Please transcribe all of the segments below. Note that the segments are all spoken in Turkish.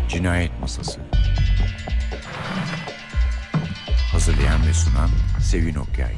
Cinayet Masası. Hazırlayan ve sunan Sevin Okyay.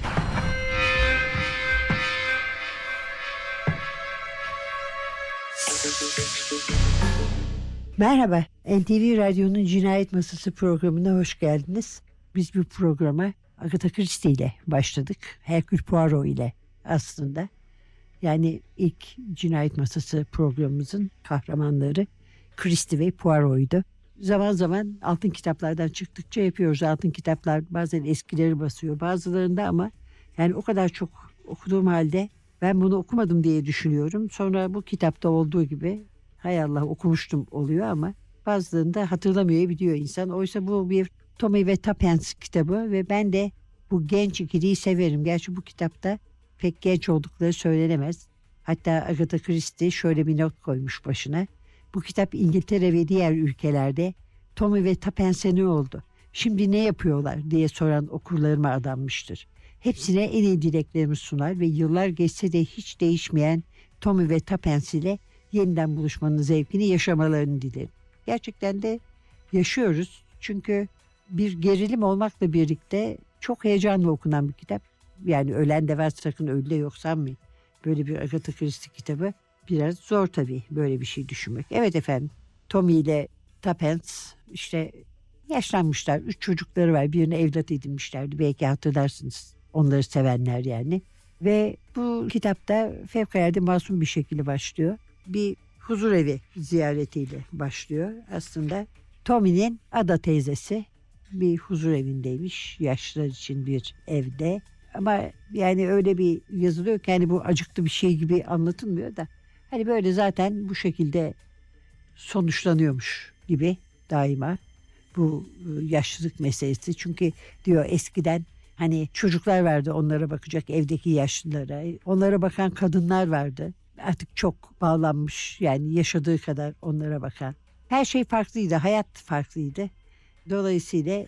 Merhaba, NTV Radyo'nun Cinayet Masası programına hoş geldiniz. Biz bu programa Agatha Christie ile başladık. Hercule Poirot ile aslında. Yani ilk Cinayet Masası programımızın kahramanları Christie ve Poirot'ydu. Zaman zaman altın kitaplardan çıktıkça yapıyoruz. Altın kitaplar bazen eskileri basıyor bazılarında ama yani o kadar çok okuduğum halde ben bunu okumadım diye düşünüyorum. Sonra bu kitapta olduğu gibi hay Allah okumuştum oluyor ama bazılarında hatırlamayabiliyor insan. Oysa bu bir Tommy ve Tuppence kitabı ve ben de bu genç ikiliyi severim. Gerçi bu kitapta pek genç oldukları söylenemez. Hatta Agatha Christie şöyle bir not koymuş başına. Bu kitap İngiltere ve diğer ülkelerde Tommy ve Tuppence'e ne oldu? Şimdi ne yapıyorlar diye soran okurlarıma adanmıştır. Hepsine en iyi dileklerimi sunar ve yıllar geçse de hiç değişmeyen Tommy ve Tuppence ile yeniden buluşmanın zevkini yaşamalarını dilerim. Gerçekten de yaşıyoruz. Çünkü bir gerilim olmakla birlikte çok heyecanla okunan bir kitap. Yani ölen de var sakın ölü de yok sanmayın. Böyle bir Agatha Christie kitabı biraz zor tabii böyle bir şey düşünmek. Evet efendim, Tommy ile Tuppence işte yaşlanmışlar. 3 çocukları var. Birini evlat edinmişlerdi. Belki hatırlarsınız. Onları sevenler yani. Ve bu kitapta fevkalade masum bir şekilde başlıyor. Bir huzurevi ziyaretiyle başlıyor. Aslında Tommy'nin Ada teyzesi bir huzurevindeymiş. Yaşlılar için bir evde. Ama yani öyle bir yazılıyor ki hani bu acıklı bir şey gibi anlatılmıyor da. Hani böyle zaten bu şekilde sonuçlanıyormuş gibi daima bu yaşlılık meselesi. Çünkü diyor eskiden hani çocuklar vardı onlara bakacak evdeki yaşlılara. Onlara bakan kadınlar vardı. Artık çok bağlanmış yani yaşadığı kadar onlara bakan. Her şey farklıydı, hayat farklıydı. Dolayısıyla